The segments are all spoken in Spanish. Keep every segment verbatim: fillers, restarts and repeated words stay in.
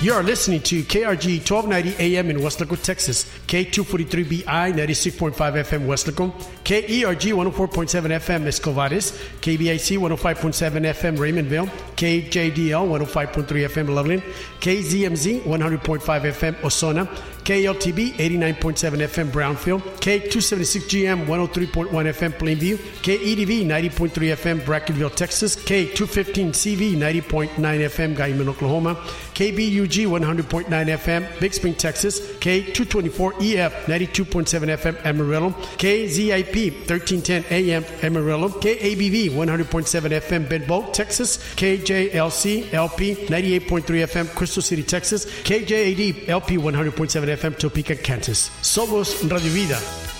You are listening to K R G twelve ninety A M in Weslaco, Texas, K two forty-three B I ninety-six point five F M Weslaco, K E R G one oh four point seven F M Escovares, K B I C one oh five point seven F M Raymondville, K J D L one oh five point three F M Loveland, K Z M Z one hundred point five F M Ozona, K L T B eighty-nine point seven F M Brownfield, K two seventy-six G M one oh three point one F M Plainview, K E D V ninety point three F M Brackenville, Texas, K two fifteen C V ninety point nine F M Guyman, Oklahoma, K B U G one hundred point nine F M Big Spring, Texas, K two twenty-four E F ninety-two point seven F M Amarillo, K Z I P thirteen ten A M Amarillo, K A B V one hundred point seven F M Bedboe, Texas, K J L C L P ninety-eight point three F M Crystal City, Texas, K J A D L P one hundred point seven F M Topeka, Kansas. Somos Radio Vida.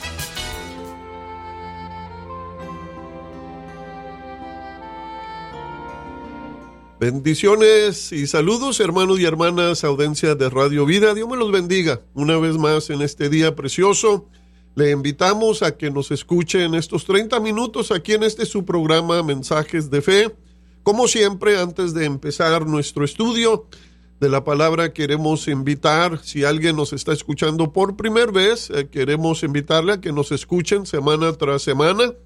Bendiciones y saludos, hermanos y hermanas, audiencia de Radio Vida. Dios me los bendiga una vez más en este día precioso. Le invitamos a que nos escuche en estos treinta minutos aquí en este su programa Mensajes de Fe. Como siempre, antes de empezar nuestro estudio de la palabra, queremos invitar, si alguien nos está escuchando por primera vez, eh, queremos invitarle a que nos escuchen semana tras semana.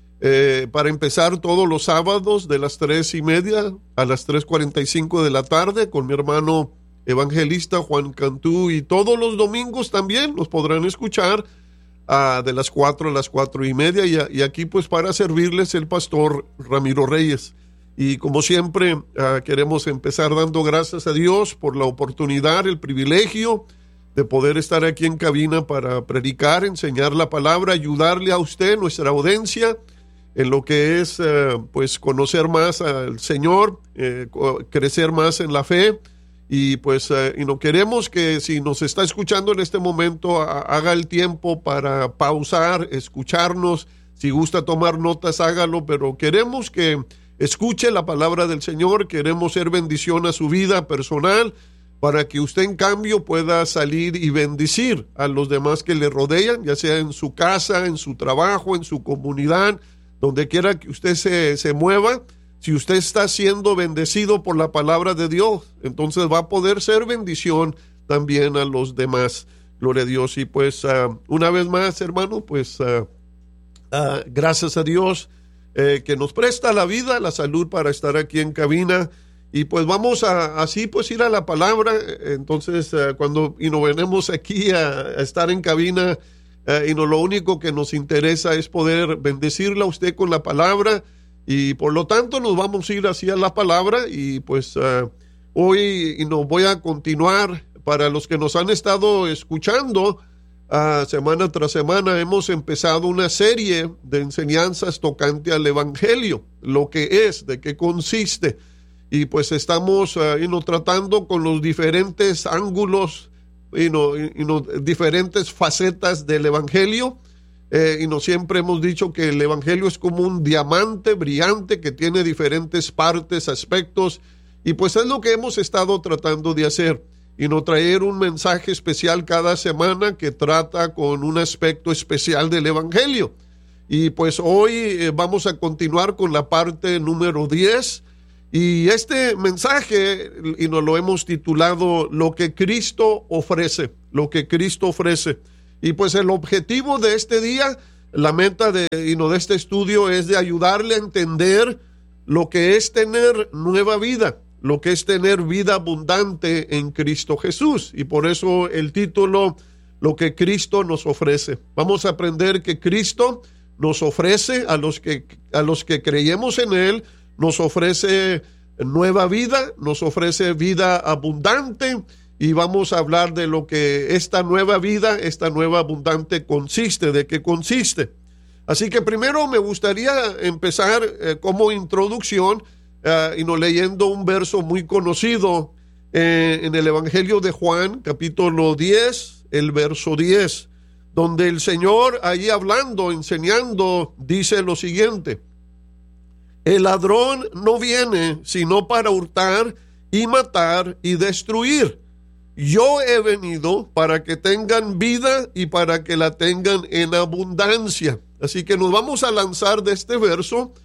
Eh, para empezar todos los sábados de las tres y media a las tres cuarenta y cinco de la tarde con mi hermano evangelista Juan Cantú, y todos los domingos también nos podrán escuchar uh, de las cuatro a las cuatro y media, y, y aquí pues para servirles el pastor Ramiro Reyes. Y como siempre uh, queremos empezar dando gracias a Dios por la oportunidad, el privilegio de poder estar aquí en cabina para predicar, enseñar la palabra, ayudarle a usted, nuestra audiencia, en lo que es eh, pues conocer más al Señor, eh, crecer más en la fe, y pues eh, y no queremos que si nos está escuchando en este momento a, haga el tiempo para pausar, escucharnos, si gusta tomar notas hágalo, pero queremos que escuche la palabra del Señor, queremos ser bendición a su vida personal, para que usted en cambio pueda salir y bendecir a los demás que le rodean, ya sea en su casa, en su trabajo, en su comunidad, donde quiera que usted se, se mueva. Si usted está siendo bendecido por la palabra de Dios, entonces va a poder ser bendición también a los demás. Gloria a Dios. Y pues uh, una vez más, hermano, pues uh, uh, gracias a Dios eh, que nos presta la vida, la salud para estar aquí en cabina. Y pues vamos a así pues ir a la palabra. Entonces uh, cuando y nos venimos aquí a, a estar en cabina, Uh, y no, lo único que nos interesa es poder bendecirla a usted con la palabra, y por lo tanto nos vamos a ir hacia la palabra. Y pues uh, hoy y nos voy a continuar. Para los que nos han estado escuchando uh, semana tras semana, hemos empezado una serie de enseñanzas tocante al Evangelio, lo que es, de qué consiste, y pues estamos uh, y no, tratando con los diferentes ángulos y no, y no, diferentes facetas del Evangelio. Eh, y no siempre hemos dicho que el Evangelio es como un diamante brillante que tiene diferentes partes, aspectos, y pues es lo que hemos estado tratando de hacer, y no traer un mensaje especial cada semana que trata con un aspecto especial del Evangelio. Y pues hoy eh, vamos a continuar con la parte número diez. Y este mensaje, y nos lo hemos titulado Lo que Cristo ofrece, lo que Cristo ofrece. Y pues el objetivo de este día, la meta de, y no, de este estudio es de ayudarle a entender lo que es tener nueva vida, lo que es tener vida abundante en Cristo Jesús. Y por eso el título, Lo que Cristo nos ofrece. Vamos a aprender que Cristo nos ofrece a los que, a los que creemos en Él, nos ofrece nueva vida, nos ofrece vida abundante, y vamos a hablar de lo que esta nueva vida, esta nueva abundante consiste, de qué consiste. Así que primero me gustaría empezar eh, como introducción, eh, y no leyendo un verso muy conocido eh, en el Evangelio de Juan, capítulo diez, el verso diez, donde el Señor ahí hablando, enseñando, dice lo siguiente: el ladrón no viene sino para hurtar y matar y destruir. Yo he venido para que tengan vida y para que la tengan en abundancia. Así que nos vamos a lanzar de este verso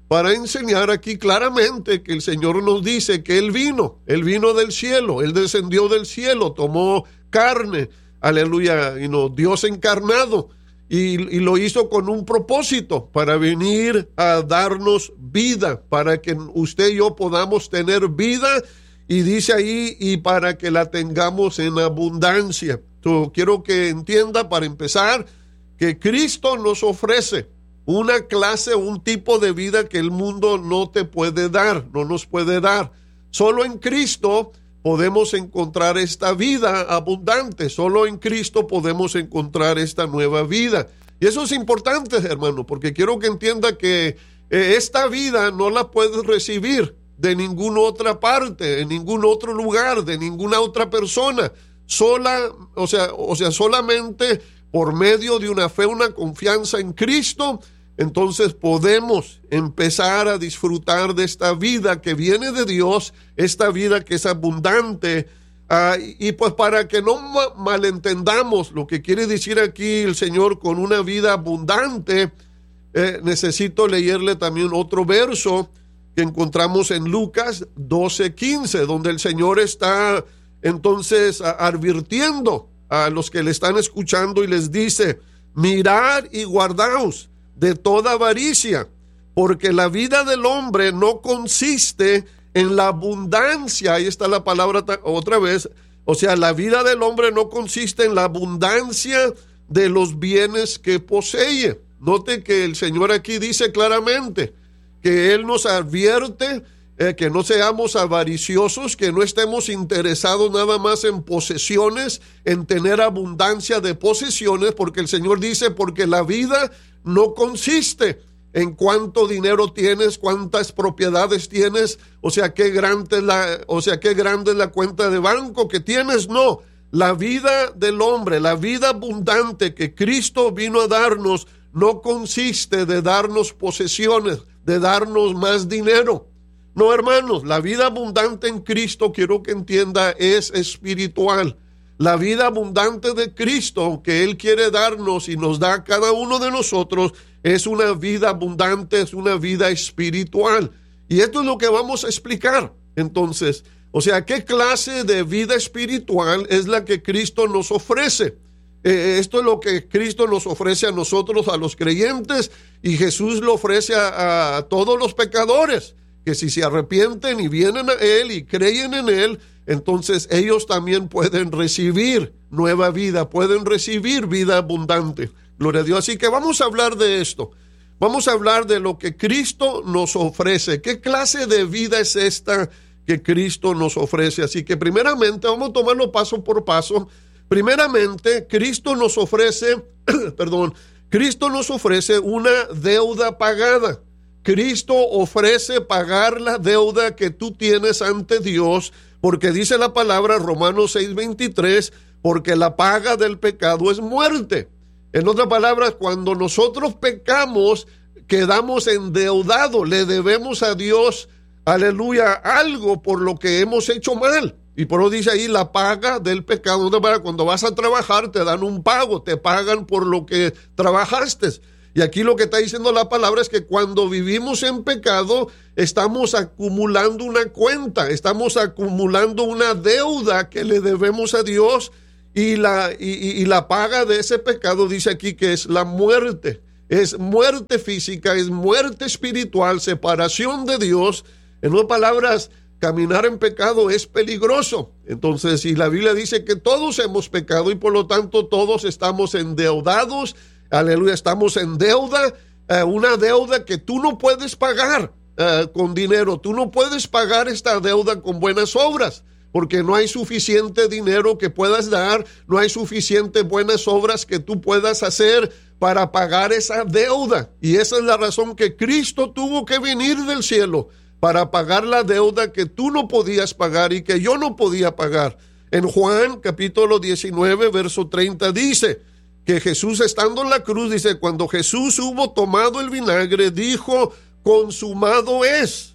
para enseñar aquí claramente que el Señor nos dice que Él vino, Él vino del cielo, Él descendió del cielo, tomó carne, aleluya, y no, Dios encarnado, y, y lo hizo con un propósito, para venir a darnos vida, para que usted y yo podamos tener vida, y dice ahí, y para que la tengamos en abundancia. Yo quiero que entienda, para empezar, que Cristo nos ofrece una clase, un tipo de vida que el mundo no te puede dar, no nos puede dar. Solo en Cristo podemos encontrar esta vida abundante, solo en Cristo podemos encontrar esta nueva vida. Y eso es importante, hermano, porque quiero que entienda que eh, esta vida no la puedes recibir de ninguna otra parte, en ningún otro lugar, de ninguna otra persona. Sola, o sea, o sea, solamente por medio de una fe, una confianza en Cristo, entonces podemos empezar a disfrutar de esta vida que viene de Dios, esta vida que es abundante. Uh, y, y pues para que no ma- malentendamos lo que quiere decir aquí el Señor con una vida abundante, eh, necesito leerle también otro verso que encontramos en Lucas doce quince, donde el Señor está entonces a, advirtiendo a los que le están escuchando y les dice: mirad y guardaos de toda avaricia, porque la vida del hombre no consiste en la abundancia. Ahí está la palabra otra vez. O sea, la vida del hombre no consiste en la abundancia de los bienes que posee. Note que el Señor aquí dice claramente que Él nos advierte eh, que no seamos avariciosos, que no estemos interesados nada más en posesiones, en tener abundancia de posesiones, porque el Señor dice, porque la vida no consiste en cuánto dinero tienes, cuántas propiedades tienes, o sea, qué grande es la, o sea, qué grande es la cuenta de banco que tienes. No, la vida del hombre, la vida abundante que Cristo vino a darnos, no consiste de darnos posesiones, de darnos más dinero. No, hermanos, la vida abundante en Cristo, quiero que entienda, es espiritual. La vida abundante de Cristo que Él quiere darnos y nos da a cada uno de nosotros es una vida abundante, es una vida espiritual. Y esto es lo que vamos a explicar. Entonces, o sea, ¿qué clase de vida espiritual es la que Cristo nos ofrece? Eh, esto es lo que Cristo nos ofrece a nosotros, a los creyentes, y Jesús lo ofrece a, a todos los pecadores, que si se arrepienten y vienen a Él y creen en Él, entonces ellos también pueden recibir nueva vida, pueden recibir vida abundante. Gloria a Dios. Así que vamos a hablar de esto. Vamos a hablar de lo que Cristo nos ofrece. ¿Qué clase de vida es esta que Cristo nos ofrece? Así que primeramente, vamos a tomarlo paso por paso. Primeramente, Cristo nos ofrece, perdón, Cristo nos ofrece una deuda pagada. Cristo ofrece pagar la deuda que tú tienes ante Dios, porque dice la palabra Romanos seis veintitrés, porque la paga del pecado es muerte. En otras palabras, cuando nosotros pecamos, quedamos endeudados, le debemos a Dios, aleluya, algo por lo que hemos hecho mal. Y por eso dice ahí la paga del pecado. Cuando vas a trabajar te dan un pago, te pagan por lo que trabajaste. Y aquí lo que está diciendo la palabra es que cuando vivimos en pecado, estamos acumulando una cuenta, estamos acumulando una deuda que le debemos a Dios, y la, y, y la paga de ese pecado dice aquí que es la muerte. Es muerte física, es muerte espiritual, separación de Dios. En otras palabras, caminar en pecado es peligroso. Entonces, y la Biblia dice que todos hemos pecado y por lo tanto todos estamos endeudados. Aleluya, estamos en deuda, eh, una deuda que tú no puedes pagar eh, con dinero. Tú no puedes pagar esta deuda con buenas obras, porque no hay suficiente dinero que puedas dar, no hay suficiente buenas obras que tú puedas hacer para pagar esa deuda. Y esa es la razón que Cristo tuvo que venir del cielo, para pagar la deuda que tú no podías pagar y que yo no podía pagar. En Juan capítulo diecinueve, verso treinta dice que Jesús, estando en la cruz, dice, cuando Jesús hubo tomado el vinagre, dijo, consumado es.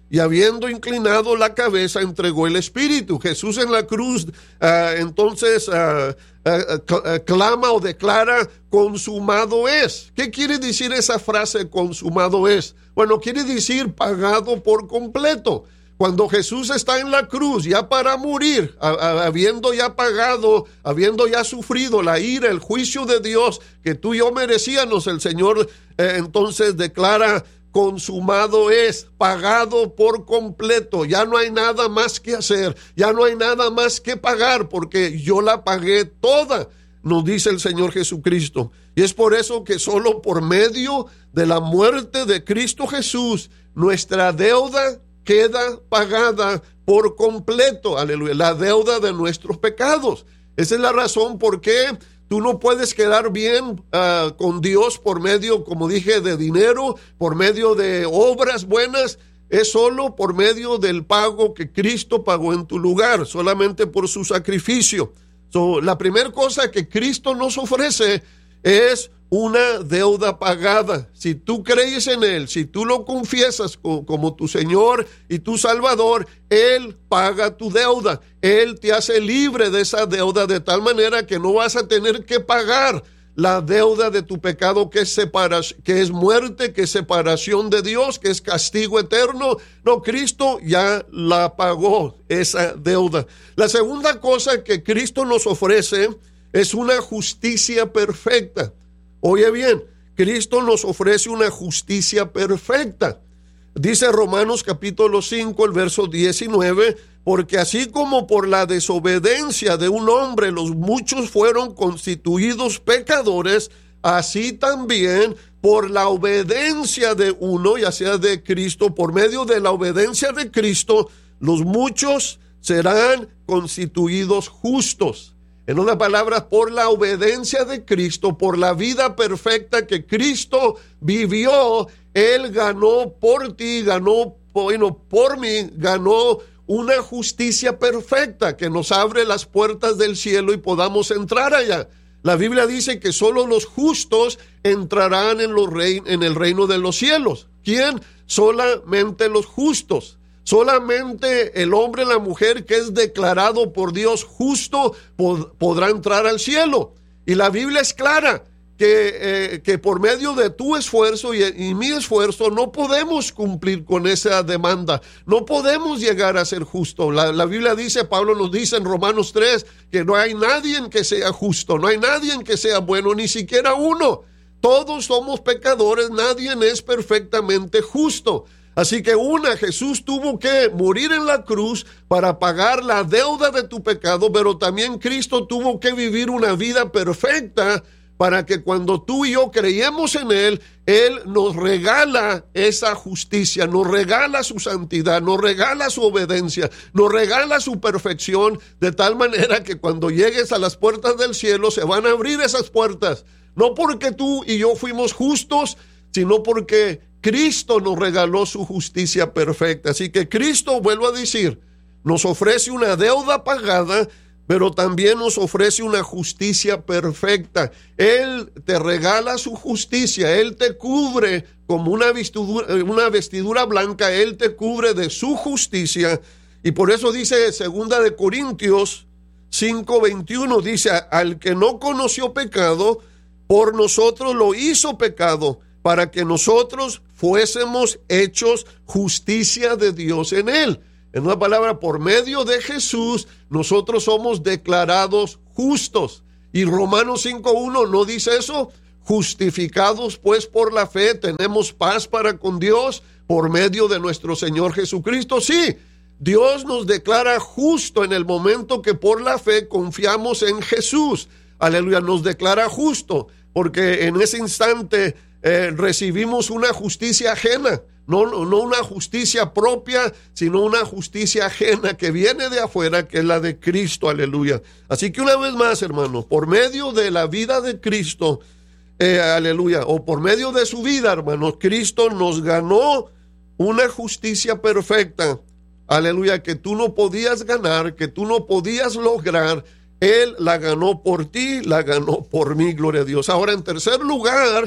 y habiendo inclinado la cabeza, entregó el espíritu. Jesús en la cruz, uh, entonces, uh, uh, uh, clama o declara, consumado es. ¿Qué quiere decir esa frase, consumado es? Bueno, quiere decir pagado por completo. Cuando Jesús está en la cruz, ya para morir, a, a, habiendo ya pagado, habiendo ya sufrido la ira, el juicio de Dios que tú y yo merecíamos, el Señor eh, entonces declara, consumado es, pagado por completo. Ya no hay nada más que hacer, ya no hay nada más que pagar, porque yo la pagué toda, nos dice el Señor Jesucristo. Y es por eso que solo por medio de la muerte de Cristo Jesús, nuestra deuda queda pagada por completo, aleluya, la deuda de nuestros pecados. Esa es la razón por qué tú no puedes quedar bien uh, con Dios por medio, como dije, de dinero, por medio de obras buenas. Es solo por medio del pago que Cristo pagó en tu lugar, solamente por su sacrificio. So, la primera cosa que Cristo nos ofrece es una deuda pagada. Si tú crees en Él, si tú lo confiesas como, como tu Señor y tu Salvador, Él paga tu deuda. Él te hace libre de esa deuda de tal manera que no vas a tener que pagar la deuda de tu pecado, que es separación, que es muerte, que es separación de Dios, que es castigo eterno. No, Cristo ya la pagó, esa deuda. La segunda cosa que Cristo nos ofrece es una justicia perfecta. Oye bien, Cristo nos ofrece una justicia perfecta. Dice Romanos capítulo cinco, el verso diecinueve, porque así como por la desobediencia de un hombre los muchos fueron constituidos pecadores, así también por la obediencia de uno, ya sea de Cristo, por medio de la obediencia de Cristo, los muchos serán constituidos justos. En otras palabras, por la obediencia de Cristo, por la vida perfecta que Cristo vivió, Él ganó por ti, ganó, bueno, por mí, ganó una justicia perfecta que nos abre las puertas del cielo y podamos entrar allá. La Biblia dice que solo los justos entrarán en, los rein, en el reino de los cielos. ¿Quién? Solamente los justos. Solamente el hombre y la mujer que es declarado por Dios justo pod- podrá entrar al cielo. Y la Biblia es clara que, eh, que por medio de tu esfuerzo y, y mi esfuerzo no podemos cumplir con esa demanda. No podemos llegar a ser justos. La, la Biblia dice, Pablo nos dice en Romanos tres, que no hay nadie en que sea justo, no hay nadie en que sea bueno, ni siquiera uno. Todos somos pecadores, nadie es perfectamente justo. Así que una, Jesús tuvo que morir en la cruz para pagar la deuda de tu pecado, pero también Cristo tuvo que vivir una vida perfecta para que cuando tú y yo creemos en Él, Él nos regala esa justicia, nos regala su santidad, nos regala su obediencia, nos regala su perfección, de tal manera que cuando llegues a las puertas del cielo se van a abrir esas puertas, no porque tú y yo fuimos justos, sino porque Cristo nos regaló su justicia perfecta. Así que Cristo, vuelvo a decir, nos ofrece una deuda pagada, pero también nos ofrece una justicia perfecta. Él te regala su justicia, Él te cubre como una vestidura, una vestidura blanca, Él te cubre de su justicia. Y por eso dice segunda de Corintios cinco veintiuno, dice, al que no conoció pecado, por nosotros lo hizo pecado, para que nosotros fuésemos hechos justicia de Dios en Él. En una palabra, por medio de Jesús, nosotros somos declarados justos. Y Romanos cinco uno no dice eso. Justificados pues por la fe, tenemos paz para con Dios por medio de nuestro Señor Jesucristo. Sí, Dios nos declara justo en el momento que por la fe confiamos en Jesús. Aleluya, nos declara justo, porque en ese instante eh, recibimos una justicia ajena. No, no una justicia propia, sino una justicia ajena que viene de afuera, que es la de Cristo, aleluya. Así que una vez más, hermanos, por medio de la vida de Cristo, eh, aleluya, o por medio de su vida, hermanos, Cristo nos ganó una justicia perfecta, aleluya, que tú no podías ganar, que tú no podías lograr. Él la ganó por ti, la ganó por mí, gloria a Dios. Ahora, en tercer lugar,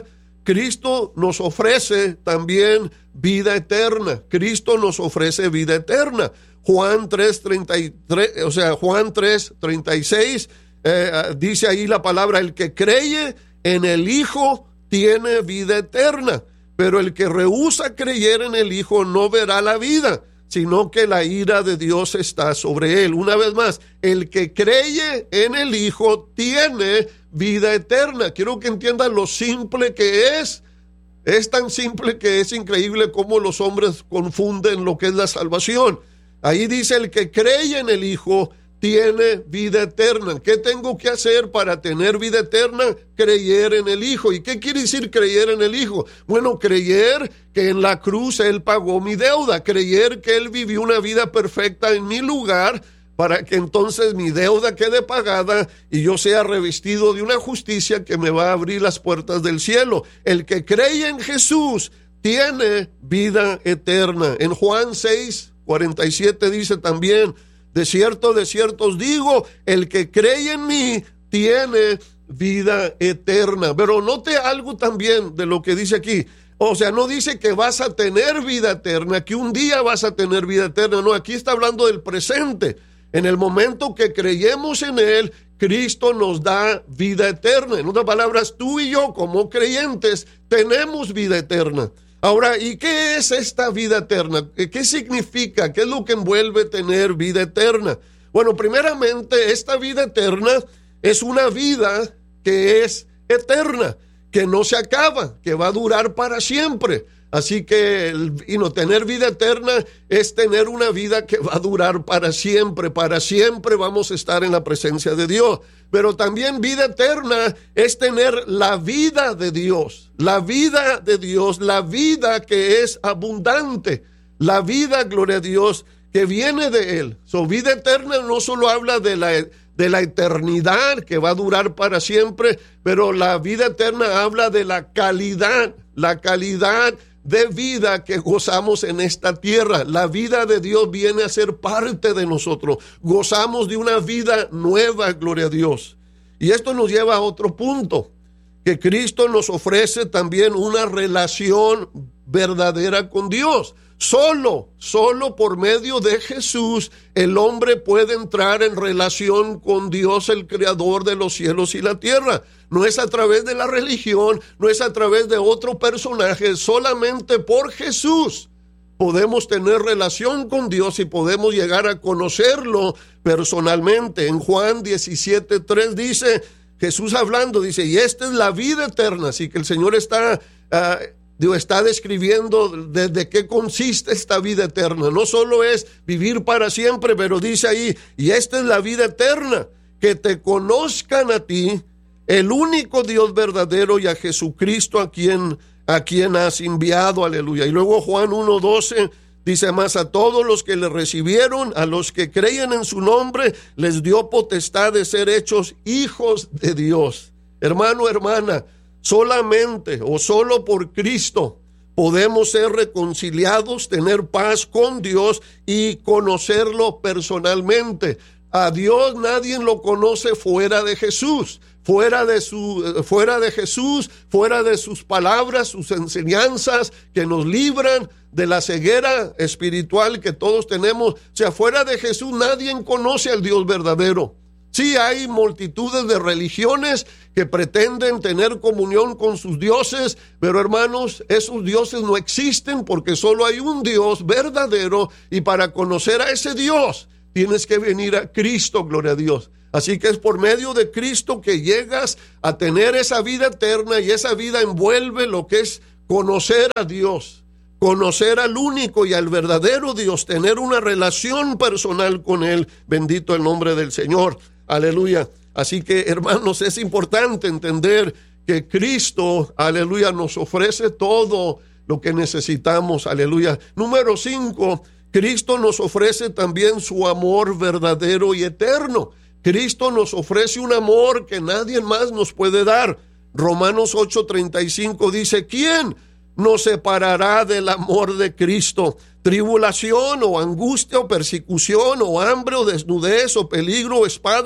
Cristo nos ofrece también vida eterna. Cristo nos ofrece vida eterna. Juan tres, treinta y tres, o sea, Juan tres, treinta y seis, eh, dice ahí la palabra: el que creye en el Hijo tiene vida eterna, pero el que rehúsa creer en el Hijo no verá la vida, sino que la ira de Dios está sobre él. Una vez más, el que creye en el Hijo tiene vida eterna. Quiero que entiendan lo simple que es. Es tan simple que es increíble cómo los hombres confunden lo que es la salvación. Ahí dice: el que cree en el Hijo tiene vida eterna. ¿Qué tengo que hacer para tener vida eterna? Creer en el Hijo. ¿Y qué quiere decir creer en el Hijo? Bueno, creer que en la cruz Él pagó mi deuda, creer que Él vivió una vida perfecta en mi lugar, para que entonces mi deuda quede pagada y yo sea revestido de una justicia que me va a abrir las puertas del cielo. El que cree en Jesús tiene vida eterna. En Juan seis, cuarenta y siete dice también: de cierto, de cierto os digo, el que cree en mí tiene vida eterna. Pero note algo también de lo que dice aquí. O sea, no dice que vas a tener vida eterna, que un día vas a tener vida eterna. No, aquí está hablando del presente. En el momento que creemos en Él, Cristo nos da vida eterna. En otras palabras, tú y yo como creyentes tenemos vida eterna. Ahora, ¿y qué es esta vida eterna? ¿Qué significa? ¿Qué es lo que envuelve tener vida eterna? Bueno, primeramente, esta vida eterna es una vida que es eterna, que no se acaba, que va a durar para siempre. Así que y no, tener vida eterna es tener una vida que va a durar para siempre. Para siempre vamos a estar en la presencia de Dios. Pero también vida eterna es tener la vida de Dios. La vida de Dios, la vida que es abundante. La vida, gloria a Dios, que viene de Él. So, vida eterna no solo habla de la, de la eternidad que va a durar para siempre, pero la vida eterna habla de la calidad, la calidad de vida que gozamos en esta tierra. La vida de Dios viene a ser parte de nosotros. Gozamos de una vida nueva, gloria a Dios. Y esto nos lleva a otro punto, que Cristo nos ofrece también una relación verdadera con Dios. Solo, solo por medio de Jesús el hombre puede entrar en relación con Dios, el creador de los cielos y la tierra. No es a través de la religión, no es a través de otro personaje, solamente por Jesús podemos tener relación con Dios y podemos llegar a conocerlo personalmente. En Juan diecisiete, tres dice, Jesús hablando, dice, y esta es la vida eterna. Así que el Señor está... Uh, Dios está describiendo desde qué consiste esta vida eterna. No solo es vivir para siempre, pero dice ahí, y esta es la vida eterna, que te conozcan a ti, el único Dios verdadero, y a Jesucristo a quien, a quien has enviado. Aleluya. Y luego Juan uno doce dice más, a todos los que le recibieron, a los que creyen en su nombre, les dio potestad de ser hechos hijos de Dios. Hermano, hermana, solamente o solo por Cristo podemos ser reconciliados, tener paz con Dios y conocerlo personalmente. A Dios nadie lo conoce fuera de Jesús, fuera de su, fuera de Jesús, fuera de sus palabras, sus enseñanzas que nos libran de la ceguera espiritual que todos tenemos. O sea, fuera de Jesús nadie conoce al Dios verdadero. Sí, hay multitudes de religiones que pretenden tener comunión con sus dioses, pero hermanos, esos dioses no existen porque solo hay un Dios verdadero, y para conocer a ese Dios tienes que venir a Cristo, gloria a Dios. Así que es por medio de Cristo que llegas a tener esa vida eterna, y esa vida envuelve lo que es conocer a Dios, conocer al único y al verdadero Dios, tener una relación personal con Él. Bendito el nombre del Señor. Aleluya. Así que, hermanos, es importante entender que Cristo, aleluya, nos ofrece todo lo que necesitamos. Aleluya. Número cinco, Cristo nos ofrece también su amor verdadero y eterno. Cristo nos ofrece un amor que nadie más nos puede dar. Romanos ocho treinta y cinco dice, ¿quién nos separará del amor de Cristo? Tribulación o angustia o persecución o hambre o desnudez o peligro o espada.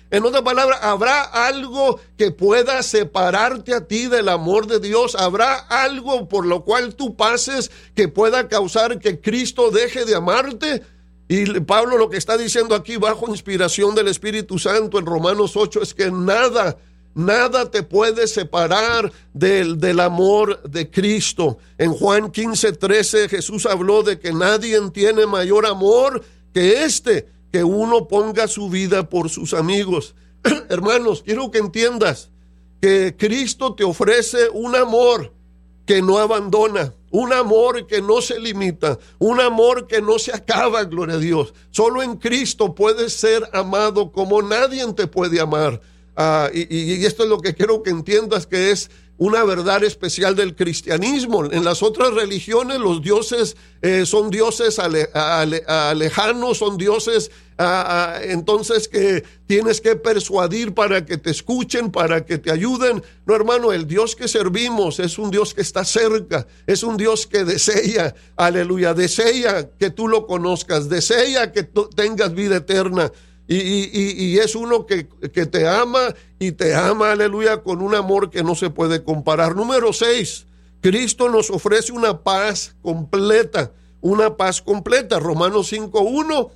En otras palabras, ¿habrá algo que pueda separarte a ti del amor de Dios? ¿Habrá algo por lo cual tú pases que pueda causar que Cristo deje de amarte? Y Pablo lo que está diciendo aquí bajo inspiración del Espíritu Santo en Romanos ocho es que nada, nada te puede separar del, del amor de Cristo. En Juan quince, trece Jesús habló de que nadie tiene mayor amor que este, que uno ponga su vida por sus amigos. Hermanos, quiero que entiendas que Cristo te ofrece un amor que no abandona, un amor que no se limita, un amor que no se acaba, gloria a Dios. Solo en Cristo puedes ser amado como nadie te puede amar. Uh, y, y esto es lo que quiero que entiendas, que es una verdad especial del cristianismo. En las otras religiones los dioses eh, son dioses ale, ale, lejanos, son dioses uh, uh, entonces que tienes que persuadir para que te escuchen, para que te ayuden. No, hermano, el Dios que servimos es un Dios que está cerca, es un Dios que desea, aleluya, desea que tú lo conozcas, desea que tú tengas vida eterna. Y, y, y es uno que, que te ama y te ama, aleluya, con un amor que no se puede comparar. Número seis, Cristo nos ofrece una paz completa, una paz completa. Romanos cinco, uno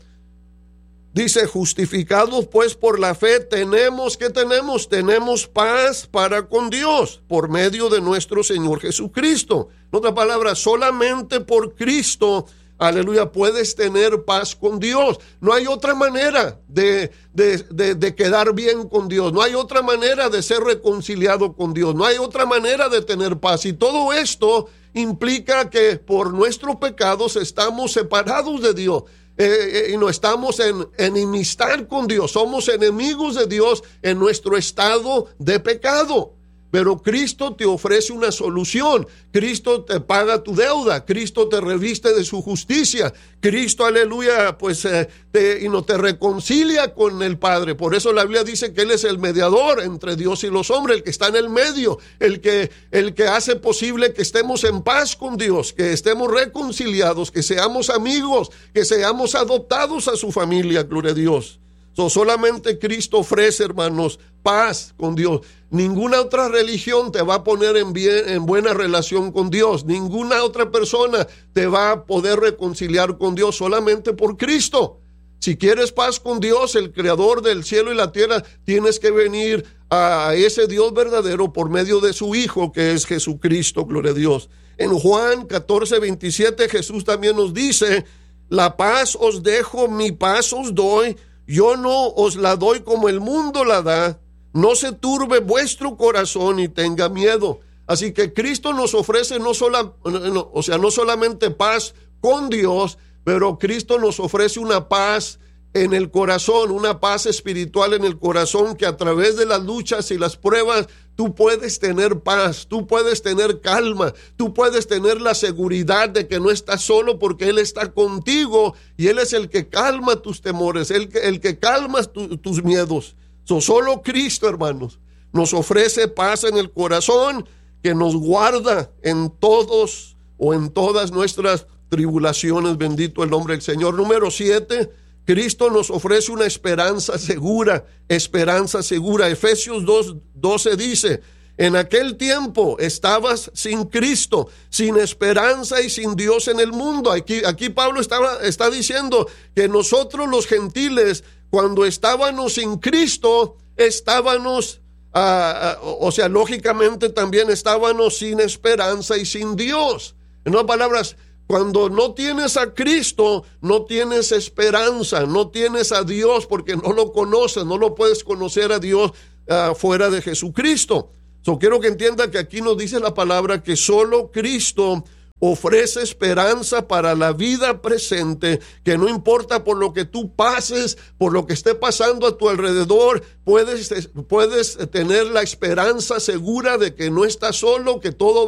dice, justificados pues por la fe, tenemos, ¿qué tenemos? Tenemos paz para con Dios por medio de nuestro Señor Jesucristo. En otras palabras, solamente por Cristo, aleluya, puedes tener paz con Dios. No hay otra manera de, de, de, de quedar bien con Dios. No hay otra manera de ser reconciliado con Dios. No hay otra manera de tener paz. Y todo esto implica que por nuestros pecados estamos separados de Dios. Eh, eh, y no estamos en enemistad con Dios. Somos enemigos de Dios en nuestro estado de pecado. Pero Cristo te ofrece una solución. Cristo te paga tu deuda. Cristo te reviste de su justicia. Cristo, aleluya, pues eh, te, y no te reconcilia con el Padre. Por eso la Biblia dice que Él es el mediador entre Dios y los hombres, el que está en el medio, el que, el que hace posible que estemos en paz con Dios, que estemos reconciliados, que seamos amigos, que seamos adoptados a su familia, gloria a Dios. So, solamente Cristo ofrece, hermanos, paz con Dios. Ninguna otra religión te va a poner en, bien, en buena relación con Dios. Ninguna otra persona te va a poder reconciliar con Dios, solamente por Cristo. Si quieres paz con Dios, el creador del cielo y la tierra, tienes que venir a ese Dios verdadero por medio de su Hijo, que es Jesucristo, gloria a Dios. En Juan catorce, veintisiete, Jesús también nos dice, la paz os dejo, mi paz os doy. Yo no os la doy como el mundo la da. No se turbe vuestro corazón y tenga miedo. Así que Cristo nos ofrece no, sola, no, o sea, no solamente paz con Dios, pero Cristo nos ofrece una paz en el corazón, una paz espiritual en el corazón, que a través de las luchas y las pruebas tú puedes tener paz, tú puedes tener calma, tú puedes tener la seguridad de que no estás solo, porque Él está contigo y Él es el que calma tus temores, el que, el que calma tu, tus miedos. So, solo Cristo, hermanos, nos ofrece paz en el corazón, que nos guarda en todos o en todas nuestras tribulaciones. Bendito el nombre del Señor. Número siete, Cristo nos ofrece una esperanza segura, esperanza segura. Efesios dos, doce dice, en aquel tiempo estabas sin Cristo, sin esperanza y sin Dios en el mundo. Aquí, aquí Pablo estaba, está diciendo que nosotros los gentiles, cuando estábamos sin Cristo, estábamos, uh, uh, o sea, lógicamente también estábamos sin esperanza y sin Dios. En otras palabras, cuando no tienes a Cristo, no tienes esperanza, no tienes a Dios, porque no lo conoces, no lo puedes conocer a Dios uh, fuera de Jesucristo. So, quiero que entienda que aquí nos dice la palabra que solo Cristo ofrece esperanza para la vida presente, que no importa por lo que tú pases, por lo que esté pasando a tu alrededor, puedes, puedes tener la esperanza segura de que no estás solo, que todo